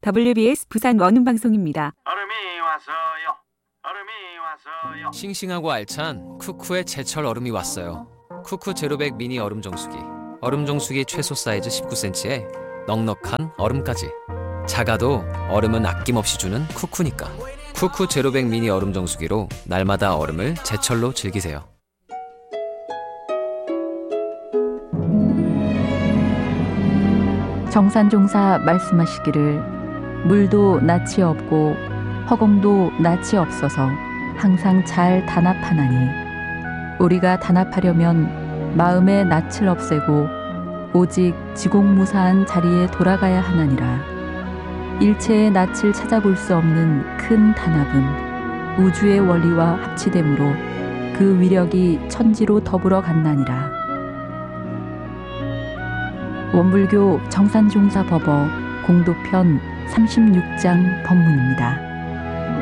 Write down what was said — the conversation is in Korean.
WBS 부산 원음방송입니다. 얼음이 왔어요. 얼음이 왔어요. 싱싱하고 알찬 쿠쿠의 제철 얼음이 왔어요. 쿠쿠 제로백 미니 얼음 정수기. 얼음 정수기 최소 사이즈 19cm에 넉넉한 얼음까지. 작아도 얼음은 아낌없이 주는 쿠쿠니까. 쿠쿠 제로백 미니 얼음 정수기로 날마다 얼음을 제철로 즐기세요. 정산종사 말씀하시기를 물도 낯이 없고 허공도 낯이 없어서 항상 잘 단합하나니 우리가 단합하려면 마음의 낯을 없애고 오직 지공무사한 자리에 돌아가야 하나니라. 일체의 낯을 찾아볼 수 없는 큰 단합은 우주의 원리와 합치됨으로 그 위력이 천지로 더불어 갔나니라. 원불교 정산종사 법어 공도편 36장 법문입니다.